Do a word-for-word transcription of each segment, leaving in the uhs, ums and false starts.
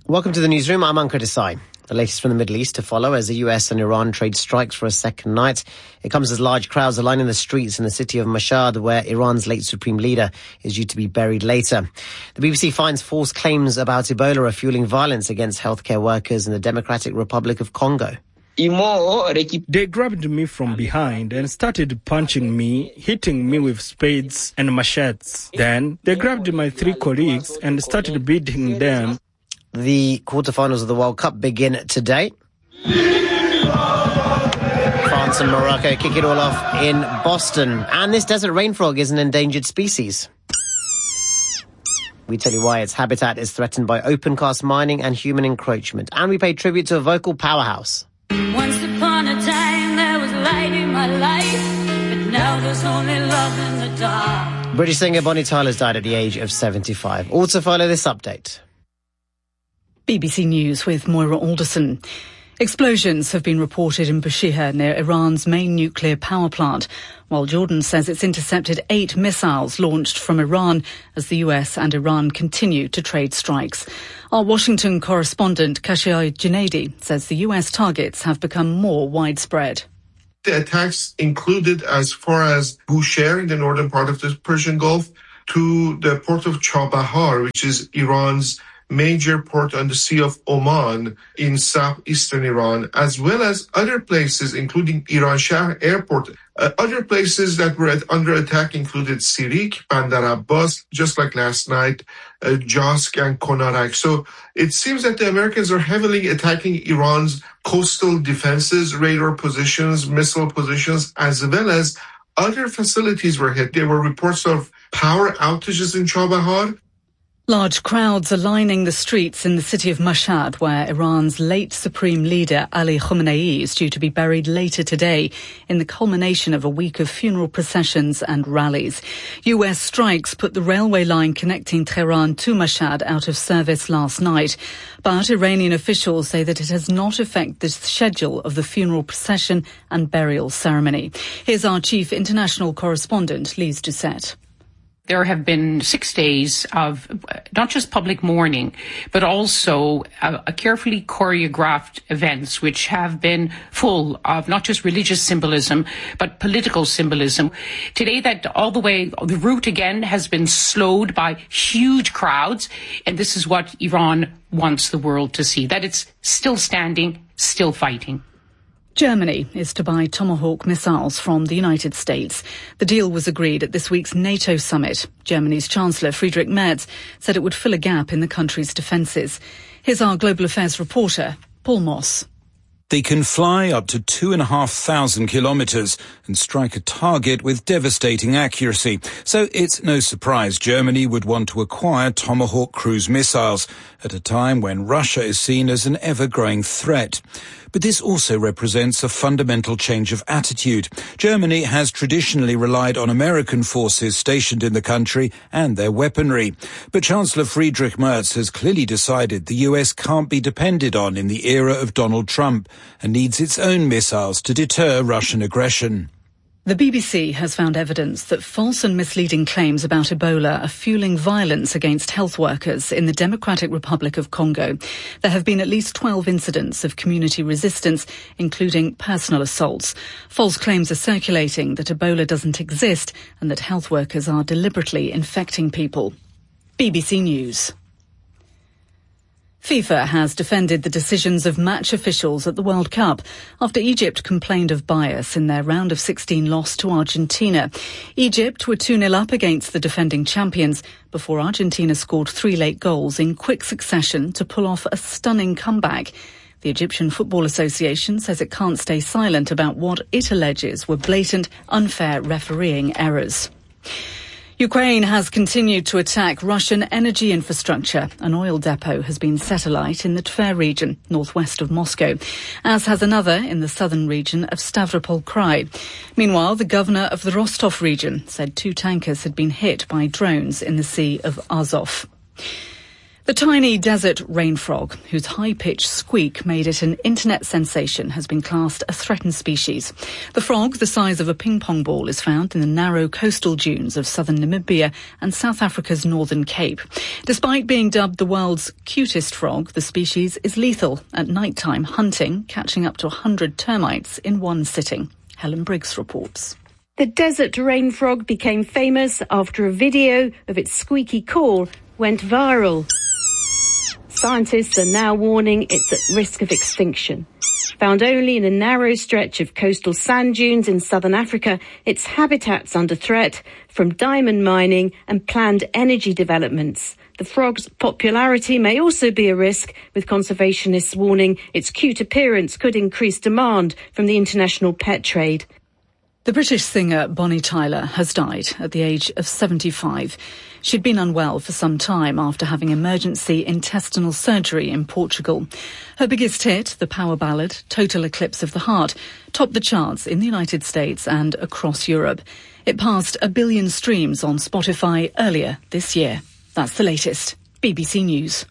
Welcome to the newsroom. I'm Ankur Desai. The latest from the Middle East to follow as the U S and Iran trade strikes for a second night. It comes as large crowds are lining the streets in the city of Mashhad, where Iran's late supreme leader is due to be buried later. The B B C finds false claims about Ebola are fueling violence against healthcare workers in the Democratic Republic of Congo. They grabbed me from behind and started punching me, hitting me with spades and machetes. Then they grabbed my three colleagues and started beating them. The quarterfinals of the World Cup begin today. France and Morocco kick it all off in Boston. And this desert rain frog is an endangered species. We tell you why its habitat is threatened by open-cast mining and human encroachment. And we pay tribute to a vocal powerhouse. Once upon a time there was light in my life, but now there's only love in the dark. British singer Bonnie Tyler's died at the age of seventy-five. Also follow this update. B B C News with Moira Alderson. Explosions have been reported in Bushehr near Iran's main nuclear power plant, while Jordan says it's intercepted eight missiles launched from Iran as the U S and Iran continue to trade strikes. Our Washington correspondent Khashoggi Junaidi says the U S targets have become more widespread. The attacks included as far as Bushehr in the northern part of the Persian Gulf to the port of Chabahar, which is Iran's major port on the Sea of Oman in southeastern Iran, as well as other places, including Iran Shah Airport. Uh, other places that were at, under attack included Sirik, Bandar Abbas, just like last night, uh, Jask and Konarak. So it seems that the Americans are heavily attacking Iran's coastal defenses, radar positions, missile positions, as well as other facilities were hit. There were reports of power outages in Chabahar. Large crowds are lining the streets in the city of Mashhad, where Iran's late supreme leader Ali Khamenei is due to be buried later today in the culmination of a week of funeral processions and rallies. U S strikes put the railway line connecting Tehran to Mashhad out of service last night, but Iranian officials say that it has not affected the schedule of the funeral procession and burial ceremony. Here's our chief international correspondent, Lise Doucette. There have been six days of not just public mourning, but also a, a carefully choreographed events which have been full of not just religious symbolism, but political symbolism. Today, that all the way, the route again has been slowed by huge crowds. And this is what Iran wants the world to see, that it's still standing, still fighting. Germany is to buy Tomahawk missiles from the United States. The deal was agreed at this week's NATO summit. Germany's Chancellor Friedrich Merz said it would fill a gap in the country's defences. Here's our global affairs reporter, Paul Moss. They can fly up to two and a half thousand kilometres and strike a target with devastating accuracy. So it's no surprise Germany would want to acquire Tomahawk cruise missiles at a time when Russia is seen as an ever-growing threat. But this also represents a fundamental change of attitude. Germany has traditionally relied on American forces stationed in the country and their weaponry. But Chancellor Friedrich Merz has clearly decided the U S can't be depended on in the era of Donald Trump and needs its own missiles to deter Russian aggression. The B B C has found evidence that false and misleading claims about Ebola are fueling violence against health workers in the Democratic Republic of Congo. There have been at least twelve incidents of community resistance, including personal assaults. False claims are circulating that Ebola doesn't exist and that health workers are deliberately infecting people. B B C News. FIFA has defended the decisions of match officials at the World Cup after Egypt complained of bias in their round of sixteen loss to Argentina. Egypt were two nil up against the defending champions before Argentina scored three late goals in quick succession to pull off a stunning comeback. The Egyptian Football Association says it can't stay silent about what it alleges were blatant, unfair refereeing errors. Ukraine has continued to attack Russian energy infrastructure. An oil depot has been set alight in the Tver region, northwest of Moscow, as has another in the southern region of Stavropol Krai. Meanwhile, the governor of the Rostov region said two tankers had been hit by drones in the Sea of Azov. The tiny desert rain frog, whose high-pitched squeak made it an internet sensation, has been classed a threatened species. The frog, the size of a ping-pong ball, is found in the narrow coastal dunes of southern Namibia and South Africa's Northern Cape. Despite being dubbed the world's cutest frog, the species is lethal at nighttime hunting, catching up to one hundred termites in one sitting. Helen Briggs reports. The desert rain frog became famous after a video of its squeaky call went viral. Scientists are now warning it's at risk of extinction. Found only in a narrow stretch of coastal sand dunes in southern Africa, its habitat's under threat from diamond mining and planned energy developments. The frog's popularity may also be a risk, with conservationists warning its cute appearance could increase demand from the international pet trade. The British singer Bonnie Tyler has died at the age of seventy-five. She'd been unwell for some time after having emergency intestinal surgery in Portugal. Her biggest hit, the power ballad Total Eclipse of the Heart, topped the charts in the United States and across Europe. It passed a billion streams on Spotify earlier this year. That's the latest. B B C News.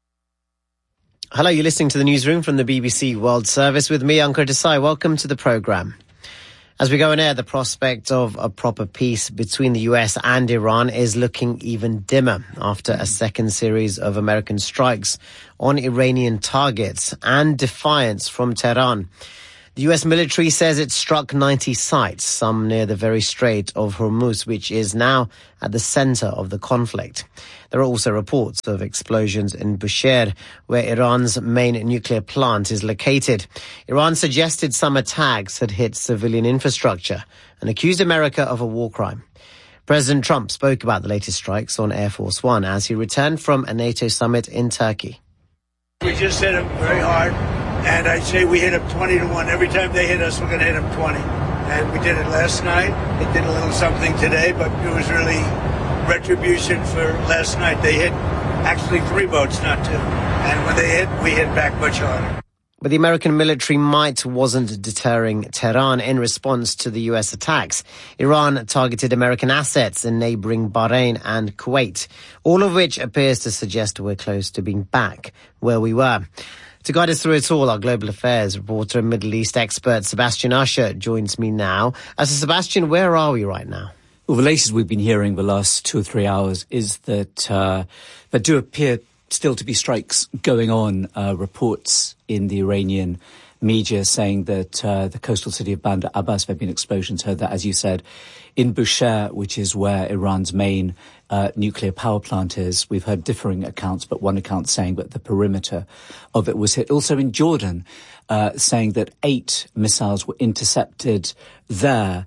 Hello, you're listening to the newsroom from the B B C World Service with me, Ankur Desai. Welcome to the programme. As we go on air, the prospect of a proper peace between the U S and Iran is looking even dimmer after a second series of American strikes on Iranian targets and defiance from Tehran. The U S military says it struck ninety sites, some near the very Strait of Hormuz, which is now at the centre of the conflict. There are also reports of explosions in Bushehr, where Iran's main nuclear plant is located. Iran suggested some attacks had hit civilian infrastructure and accused America of a war crime. President Trump spoke about the latest strikes on Air Force One as he returned from a NATO summit in Turkey. We just hit them very hard, and I'd say we hit them twenty to one. Every time they hit us, we're going to hit them twenty. And we did it last night. It did a little something today, but it was really retribution for last night. They hit actually three boats, not two. And when they hit, we hit back much harder. But the American military might wasn't deterring Tehran in response to the U S attacks. Iran targeted American assets in neighbouring Bahrain and Kuwait, all of which appears to suggest we're close to being back where we were. To guide us through it all, our global affairs reporter and Middle East expert Sebastian Usher joins me now. Uh, so Sebastian, where are we right now? Well, the latest we've been hearing the last two or three hours is that uh, there do appear still to be strikes going on. Uh, reports in the Iranian media saying that uh, the coastal city of Bandar Abbas, there have been explosions. Heard that, as you said, in Bushehr, which is where Iran's main uh, nuclear power plant is. We've heard differing accounts, but one account saying that the perimeter of it was hit. Also in Jordan, uh, saying that eight missiles were intercepted there.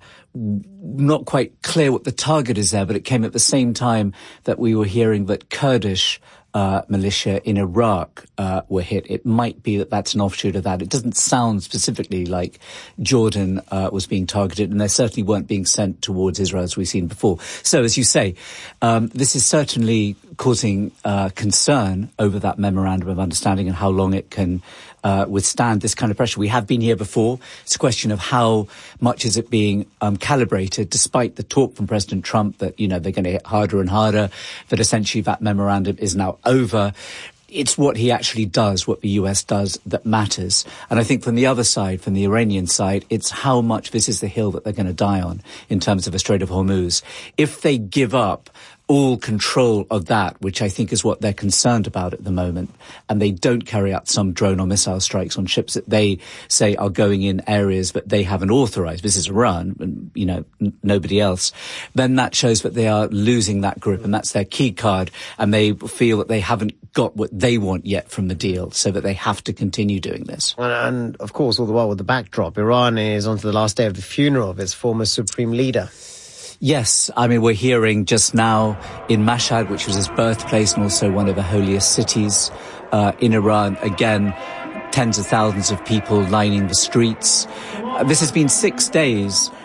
Not quite clear what the target is there, but it came at the same time that we were hearing that Kurdish uh, militia in Iraq uh, were hit. It might be that that's an offshoot of that. It doesn't sound specifically like Jordan uh, was being targeted, and they certainly weren't being sent towards Israel as we've seen before. So, as you say, um, this is certainly causing uh, concern over that memorandum of understanding and how long it can uh, withstand this kind of pressure. We have been here before. It's a question of how much is it being um, calibrated, despite the talk from President Trump that, you know, they're going to hit harder and harder, that essentially that memorandum is now over. It's what he actually does, what the U S does, that matters. And I think from the other side, from the Iranian side, it's how much this is the hill that they're going to die on in terms of the Strait of Hormuz. If they give up all control of that, which I think is what they're concerned about at the moment, and they don't carry out some drone or missile strikes on ships that they say are going in areas that they haven't authorized, this is Iran, and, you know, n- nobody else, then that shows that they are losing that grip, and that's their key card, and they feel that they haven't got what they want yet from the deal, so that they have to continue doing this. And, and of course, all the while with the backdrop, Iran is on to the last day of the funeral of its former supreme leader. Yes, I mean, we're hearing just now in Mashhad, which was his birthplace and also one of the holiest cities uh, in Iran, again, tens of thousands of people lining the streets. Uh, this has been six days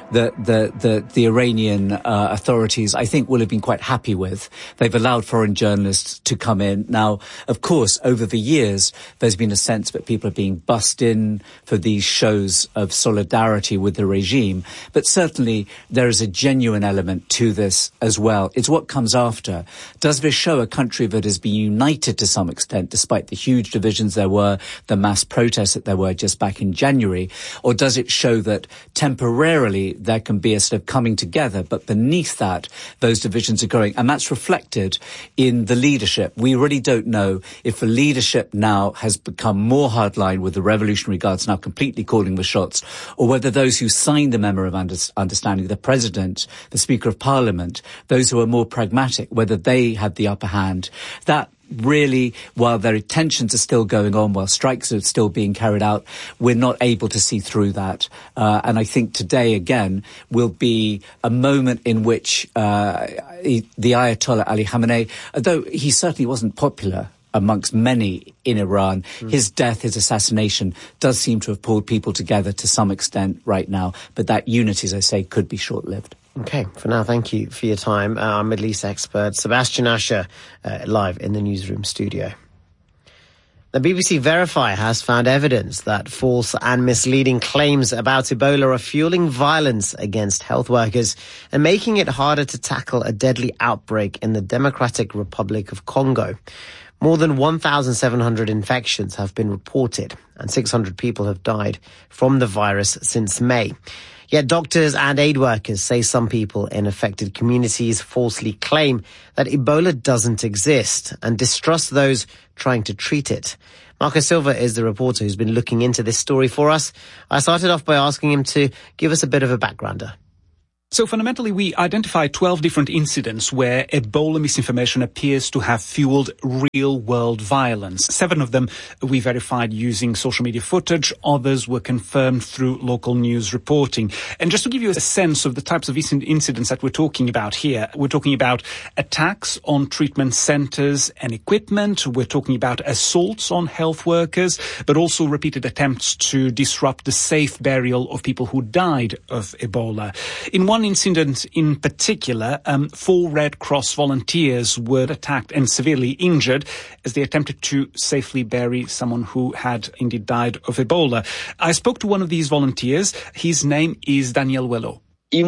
that the, the, the Iranian uh, authorities, I think, will have been quite happy with. They've allowed foreign journalists to come in. Now, of course, over the years, there's been a sense that people are being bussed in for these shows of solidarity with the regime. But certainly there is a genuine element to this as well. It's what comes after. Does this show a country that has been united to some extent, despite the huge divisions there were, the mass protests that there were just back in January? Or does it show that temporarily there can be a sort of coming together, but beneath that, those divisions are growing? And that's reflected in the leadership. We really don't know if the leadership now has become more hardline with the Revolutionary Guards now completely calling the shots, or whether those who signed the Memo of under- Understanding, the President, the Speaker of Parliament, those who are more pragmatic, whether they had the upper hand. That really, while their tensions are still going on, while strikes are still being carried out, we're not able to see through that. Uh, and I think today, again, will be a moment in which uh, the Ayatollah Ali Khamenei, although he certainly wasn't popular amongst many in Iran, mm. his death, his assassination, does seem to have pulled people together to some extent right now. But that unity, as I say, could be short-lived. Okay, for now, thank you for your time. Uh, our Middle East expert, Sebastian Asher, uh, live in the newsroom studio. The B B C Verify has found evidence that false and misleading claims about Ebola are fueling violence against health workers and making it harder to tackle a deadly outbreak in the Democratic Republic of Congo. More than one thousand seven hundred infections have been reported and six hundred people have died from the virus since May. Yet doctors and aid workers say some people in affected communities falsely claim that Ebola doesn't exist and distrust those trying to treat it. Marco Silva is the reporter who's been looking into this story for us. I started off by asking him to give us a bit of a backgrounder. So fundamentally, we identified twelve different incidents where Ebola misinformation appears to have fueled real-world violence. Seven of them we verified using social media footage. Others were confirmed through local news reporting. And just to give you a sense of the types of incidents that we're talking about here, we're talking about attacks on treatment centers and equipment. We're talking about assaults on health workers, but also repeated attempts to disrupt the safe burial of people who died of Ebola. In one incident in particular, um, four Red Cross volunteers were attacked and severely injured as they attempted to safely bury someone who had indeed died of Ebola. I spoke to one of these volunteers. His name is Daniel Wello.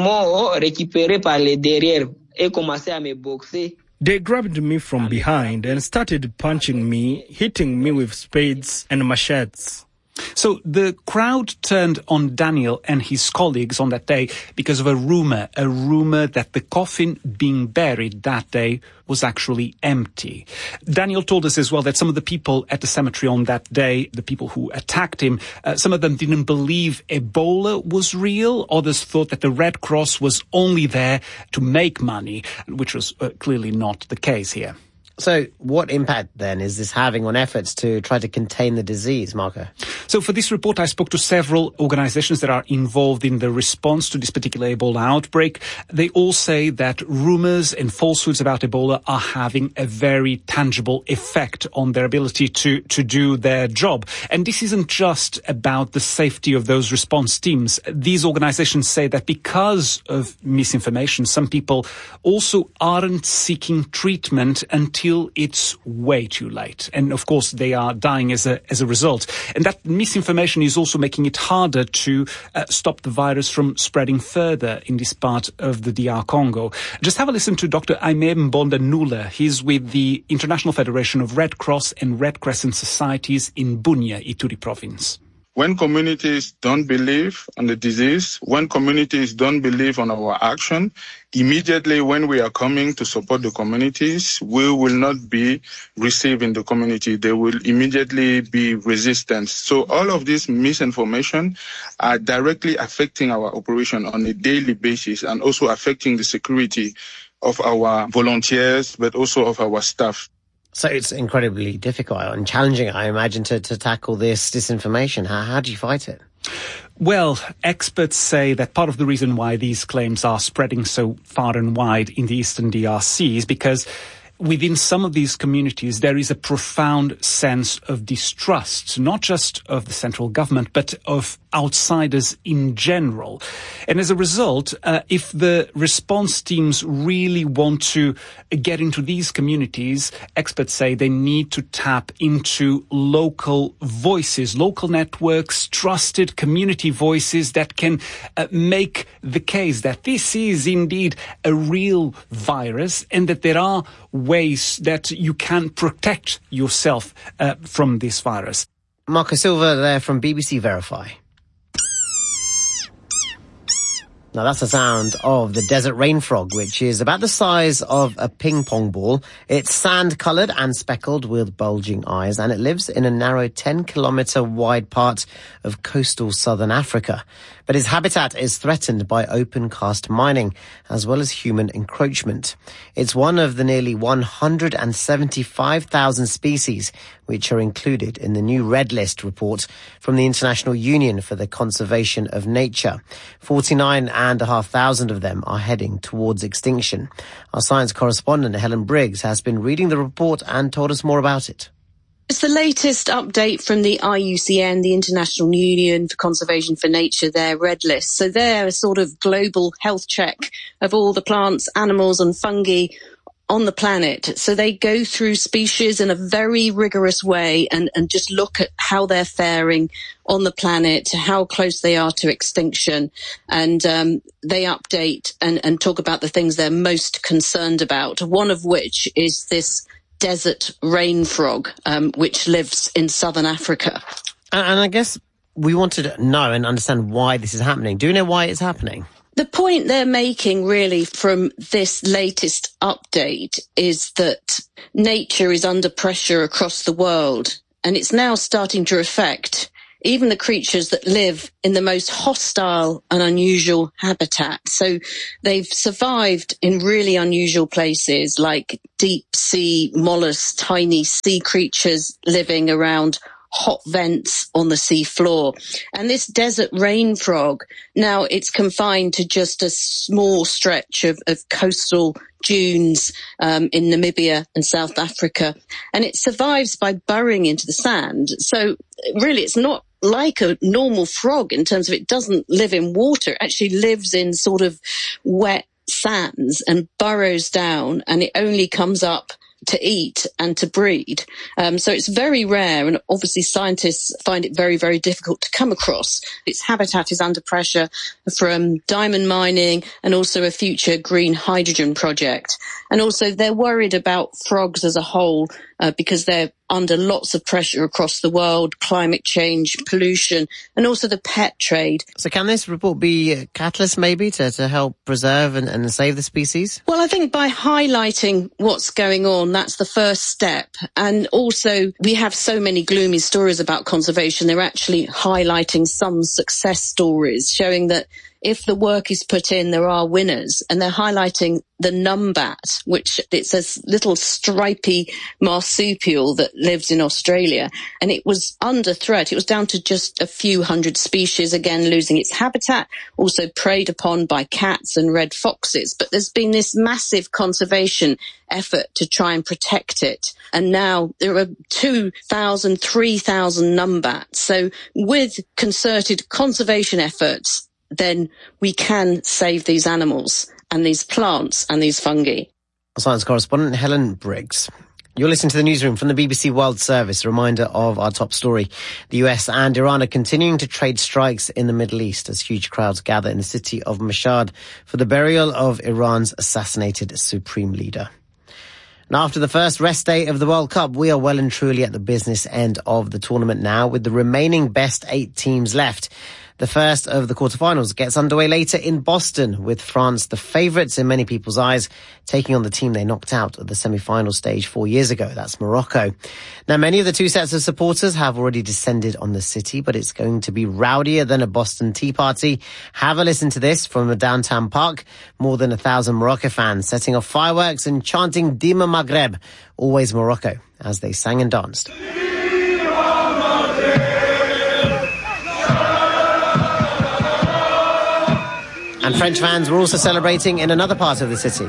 They grabbed me from behind and started punching me, hitting me with spades and machetes. So the crowd turned on Daniel and his colleagues on that day because of a rumor, a rumor that the coffin being buried that day was actually empty. Daniel told us as well that some of the people at the cemetery on that day, the people who attacked him, uh, some of them didn't believe Ebola was real. Others thought that the Red Cross was only there to make money, which was uh, clearly not the case here. So what impact, then, is this having on efforts to try to contain the disease, Marco? So for this report, I spoke to several organizations that are involved in the response to this particular Ebola outbreak. They all say that rumors and falsehoods about Ebola are having a very tangible effect on their ability to, to do their job. And this isn't just about the safety of those response teams. These organizations say that because of misinformation, some people also aren't seeking treatment until it's way too late. And of course, they are dying as a, as a result. And that misinformation is also making it harder to uh, stop the virus from spreading further in this part of the D R Congo. Just have a listen to Doctor Aimé Mbonda Nula. He's with the International Federation of Red Cross and Red Crescent Societies in Bunia, Ituri province. When communities don't believe on the disease, when communities don't believe on our action, immediately when we are coming to support the communities, we will not be received in the community. There will immediately be resistance. So all of this misinformation are directly affecting our operation on a daily basis and also affecting the security of our volunteers, but also of our staff. So it's incredibly difficult and challenging, I imagine, to, to tackle this disinformation. How, how do you fight it? Well, experts say that part of the reason why these claims are spreading so far and wide in the eastern D R C is because within some of these communities, there is a profound sense of distrust, not just of the central government, but of outsiders in general. And as a result, uh, if the response teams really want to get into these communities, experts say they need to tap into local voices, local networks, trusted community voices that can uh, make the case that this is indeed a real virus and that there are ways that you can protect yourself uh, from this virus. Marco Silva there from B B C Verify. Now that's the sound of the desert rain frog, which is about the size of a ping pong ball. It's sand-coloured and speckled with bulging eyes, and it lives in a narrow ten kilometre wide part of coastal southern Africa. But its habitat is threatened by open-cast mining, as well as human encroachment. It's one of the nearly one hundred seventy-five thousand species which are included in the new Red List report from the International Union for the Conservation of Nature. forty-nine and a half thousand of them are heading towards extinction. Our science correspondent, Helen Briggs, has been reading the report and told us more about it. It's the latest update from the I U C N, the International Union for Conservation for Nature, their Red List. So they're a sort of global health check of all the plants, animals and fungi on the planet. So they go through species in a very rigorous way and, and just look at how they're faring on the planet, how close they are to extinction. And um, they update and, and talk about the things they're most concerned about, one of which is this desert rain frog, um, which lives in southern Africa. And, and I guess we wanted to know and understand why this is happening. Do you know why it's happening? The point they're making really from this latest update is that nature is under pressure across the world, and it's now starting to affect even the creatures that live in the most hostile and unusual habitat. So they've survived in really unusual places like deep sea mollusks, tiny sea creatures living around hot vents on the sea floor. And this desert rain frog, now it's confined to just a small stretch of, of coastal dunes um, in Namibia and South Africa. And it survives by burrowing into the sand. So really, it's not like a normal frog in terms of it doesn't live in water. It actually lives in sort of wet sands and burrows down, and it only comes up to eat and to breed. Um, so it's very rare, and obviously scientists find it very, very difficult to come across. Its habitat is under pressure from diamond mining and also a future green hydrogen project. And also they're worried about frogs as a whole uh, because they're under lots of pressure across the world, climate change, pollution, and also the pet trade. So can this report be a catalyst maybe to, to help preserve and, and save the species? Well, I think by highlighting what's going on, that's the first step. And also we have so many gloomy stories about conservation. They're actually highlighting some success stories, showing that if the work is put in, there are winners. And they're highlighting the numbat, which it's a little stripy marsupial that lives in Australia. And it was under threat. It was down to just a few hundred species, again, losing its habitat, also preyed upon by cats and red foxes. But there's been this massive conservation effort to try and protect it. And now there are two thousand, three thousand numbats. So with concerted conservation efforts, then we can save these animals and these plants and these fungi. Science correspondent Helen Briggs. You're listening to the newsroom from the B B C World Service. A reminder of our top story. The U S and Iran are continuing to trade strikes in the Middle East as huge crowds gather in the city of Mashhad for the burial of Iran's assassinated supreme leader. Now, after the first rest day of the World Cup, we are well and truly at the business end of the tournament now, with the remaining best eight teams left. The first of the quarterfinals gets underway later in Boston, with France the favourites in many people's eyes, taking on the team they knocked out at the semi-final stage four years ago. That's Morocco. Now, many of the two sets of supporters have already descended on the city, but it's going to be rowdier than a Boston Tea Party. Have a listen to this from a downtown park. More than a thousand Morocco fans setting off fireworks and chanting Dima Maghreb, always Morocco, as they sang and danced. And French fans were also celebrating in another part of the city.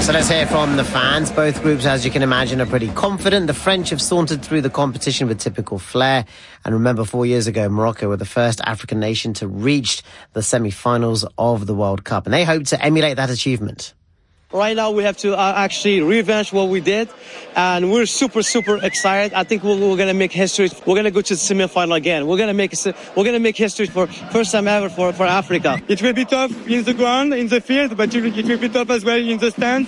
So let's hear from the fans. Both groups, as you can imagine, are pretty confident. The French have sauntered through the competition with typical flair. And remember, four years ago, Morocco were the first African nation to reach the semi-finals of the World Cup. And they hope to emulate that achievement. Right now, we have to uh, actually revenge what we did, and we're super, super excited. I think we're, we're going to make history. We're going to go to the semi-final again. We're going to make we're going to make history for first time ever for, for Africa. It will be tough in the ground, in the field, but it will be tough as well in the stands.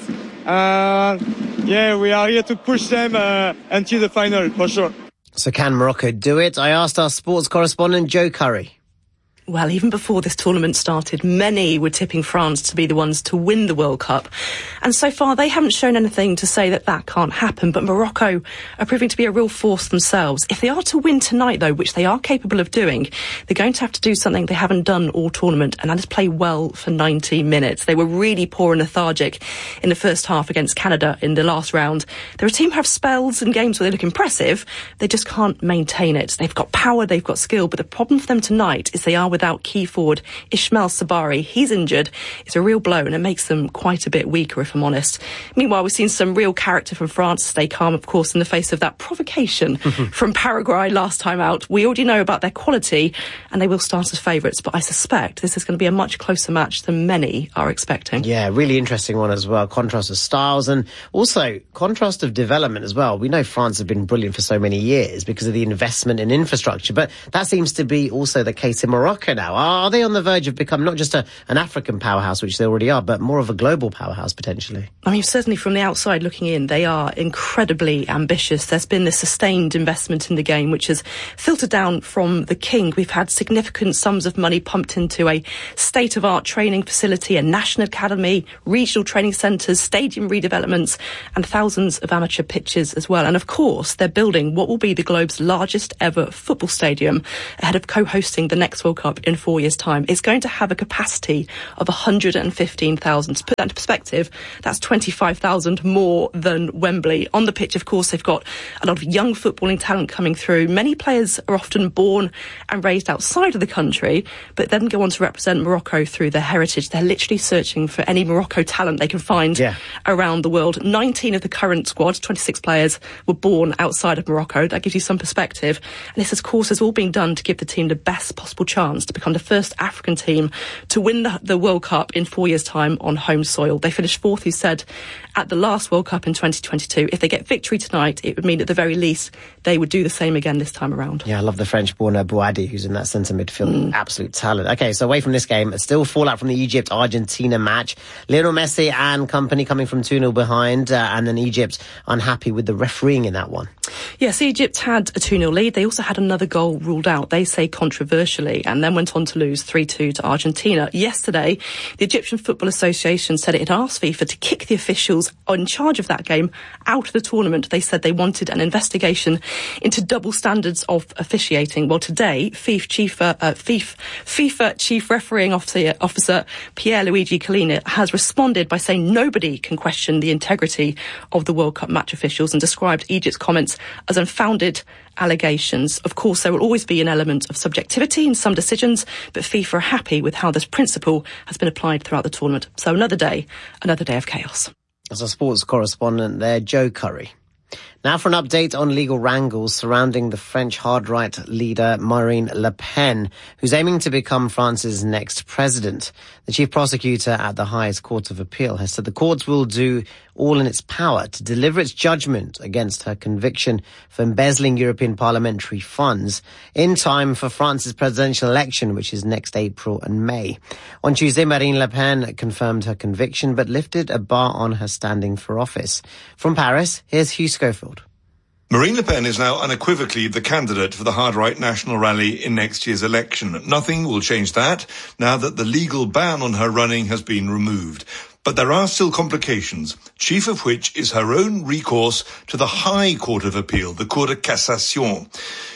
Uh, yeah, we are here to push them uh, until the final, for sure. So can Morocco do it? I asked our sports correspondent Joe Curry. Well, even before this tournament started, many were tipping France to be the ones to win the World Cup. And so far, they haven't shown anything to say that that can't happen. But Morocco are proving to be a real force themselves. If they are to win tonight, though, which they are capable of doing, they're going to have to do something they haven't done all tournament, and that is play well for ninety minutes. They were really poor and lethargic in the first half against Canada in the last round. They're a team who have spells and games where they look impressive. They just can't maintain it. They've got power, they've got skill, but the problem for them tonight is they are without key forward Ismail Sabari. He's injured. It's a real blow, and it makes them quite a bit weaker, if I'm honest. Meanwhile, we've seen some real character from France stay calm, of course, in the face of that provocation from Paraguay last time out. We already know about their quality, and they will start as favourites, but I suspect this is going to be a much closer match than many are expecting. Yeah, really interesting one as well. Contrast of styles and also contrast of development as well. We know France have been brilliant for so many years because of the investment in infrastructure, but that seems to be also the case in Morocco now. Are they on the verge of becoming not just a, an African powerhouse, which they already are, but more of a global powerhouse potentially? I mean, certainly from the outside looking in, they are incredibly ambitious. There's been this sustained investment in the game, which has filtered down from the king. We've had significant sums of money pumped into a state-of-art training facility, a national academy, regional training centres, stadium redevelopments, and thousands of amateur pitches as well. And of course, they're building what will be the globe's largest ever football stadium ahead of co-hosting the next World Cup in four years' time. It's going to have a capacity of one hundred fifteen thousand. To put that into perspective, that's twenty-five thousand more than Wembley. On the pitch, of course, they've got a lot of young footballing talent coming through. Many players are often born and raised outside of the country, but then go on to represent Morocco through their heritage. They're literally searching for any Morocco talent they can find yeah. around the world. nineteen of the current squad, twenty-six players, were born outside of Morocco. That gives you some perspective. And this, of course, is all being done to give the team the best possible chance to become the first African team to win the, the World Cup in four years' time on home soil. They finished fourth, you said, at the last World Cup in twenty twenty-two. If they get victory tonight, it would mean at the very least they would do the same again this time around. Yeah, I love the French-born uh, Bouhaddi, who's in that centre midfield. Mm. Absolute talent. Okay, so away from this game, still fallout from the Egypt-Argentina match. Lionel Messi and company coming from two nil behind, uh, and then Egypt unhappy with the refereeing in that one. Yes, Egypt had a two nil lead. They also had another goal ruled out, they say controversially, and then went on to lose three two to Argentina. Yesterday, the Egyptian Football Association said it had asked FIFA to kick the officials in charge of that game out of the tournament. They said they wanted an investigation into double standards of officiating. Well, today, FIFA chief, uh, FIFA, FIFA chief refereeing officer, officer Pierluigi Collina has responded by saying nobody can question the integrity of the World Cup match officials and described Egypt's comments as unfounded allegations. Of course, there will always be an element of subjectivity in some decisions, but FIFA are happy with how this principle has been applied throughout the tournament. So another day, another day of chaos. As a sports correspondent there, Joe Curry. Now for an update on legal wrangles surrounding the French hard-right leader Marine Le Pen, who's aiming to become France's next president. The chief prosecutor at the highest court of appeal has said the court will do all in its power to deliver its judgment against her conviction for embezzling European parliamentary funds in time for France's presidential election, which is next April and May. On Tuesday, Marine Le Pen confirmed her conviction but lifted a bar on her standing for office. From Paris, here's Hugh Schofield. Marine Le Pen is now unequivocally the candidate for the hard-right National Rally in next year's election. Nothing will change that now that the legal ban on her running has been removed. But there are still complications, chief of which is her own recourse to the High Court of Appeal, the Cour de Cassation.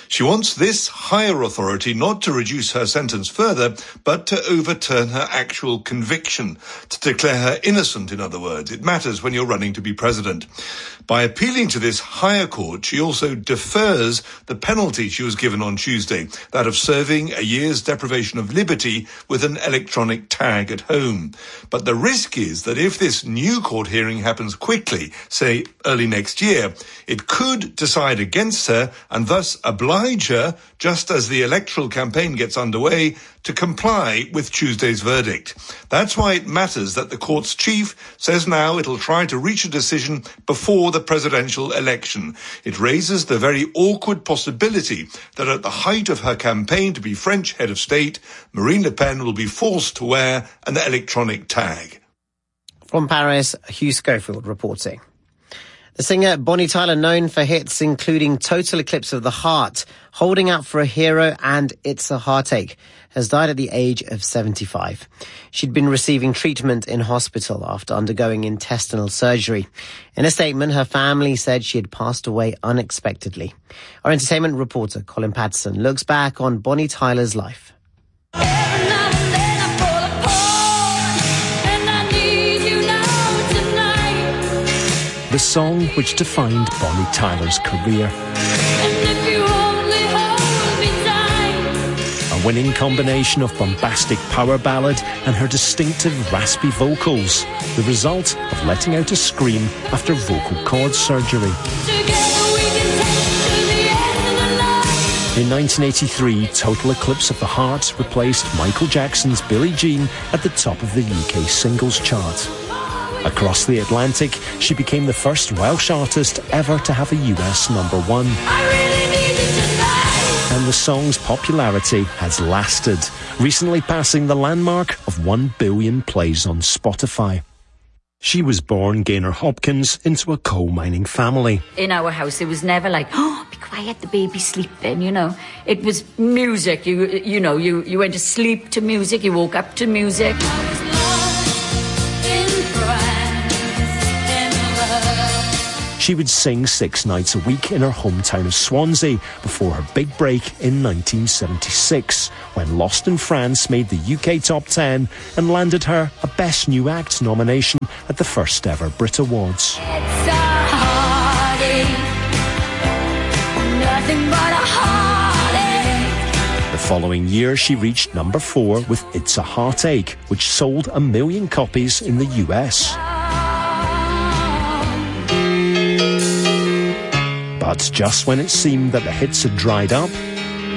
She wants this higher authority not to reduce her sentence further, but to overturn her actual conviction, to declare her innocent, in other words. It matters when you're running to be president. By appealing to this higher court, she also defers the penalty she was given on Tuesday, that of serving a year's deprivation of liberty with an electronic tag at home. But the risk is that if this new court hearing happens quickly, say early next year, it could decide against her and thus oblige her, just as the electoral campaign gets underway, to comply with Tuesday's verdict. That's why it matters that the court's chief says now it'll try to reach a decision before the presidential election. It raises the very awkward possibility that at the height of her campaign to be French head of state, Marine Le Pen will be forced to wear an electronic tag. From Paris, Hugh Schofield reporting. The singer Bonnie Tyler, known for hits including Total Eclipse of the Heart, Holding Out for a Hero and It's a Heartache, has died at the age of seventy-five. She'd been receiving treatment in hospital after undergoing intestinal surgery. In a statement, her family said she had passed away unexpectedly. Our entertainment reporter, Colin Patterson, looks back on Bonnie Tyler's life. The song which defined Bonnie Tyler's career. A winning combination of bombastic power ballad and her distinctive raspy vocals, the result of letting out a scream after vocal cord surgery. In nineteen eighty-three, Total Eclipse of the Heart replaced Michael Jackson's Billie Jean at the top of the U K singles chart. Across the Atlantic, she became the first Welsh artist ever to have a U S number one. And the song's popularity has lasted, recently passing the landmark of one billion plays on Spotify. She was born Gaynor Hopkins into a coal mining family. In our house, it was never like, oh, be quiet, the baby's sleeping, you know. It was music, you you know, you, you went to sleep to music, you woke up to music. She would sing six nights a week in her hometown of Swansea before her big break in nineteen seventy-six, when Lost in France made the U K top ten and landed her a Best New Act nomination at the first ever Brit Awards. It's a heartache, nothing but a heartache. The following year, she reached number four with It's a Heartache, which sold a million copies in the U S. But just when it seemed that the hits had dried up,